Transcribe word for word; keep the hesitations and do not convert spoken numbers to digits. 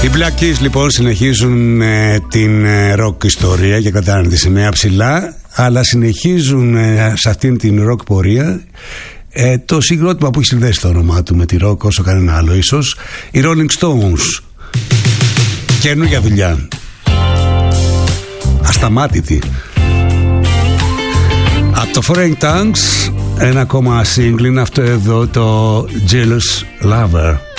Οι Black Keys λοιπόν συνεχίζουν ε, την ε, rock ιστορία και κρατάνε τη σημαία ψηλά, αλλά συνεχίζουν ε, σε αυτήν την rock πορεία ε, το συγκρότημα που έχει συνδέσει το όνομά του με τη rock όσο κανένα άλλο ίσως, οι Rolling Stones. Καινούργια δουλειά, ασταμάτητη. Από το Foreign Tongues ένα ακόμα single είναι αυτό εδώ, το Jealous Lover.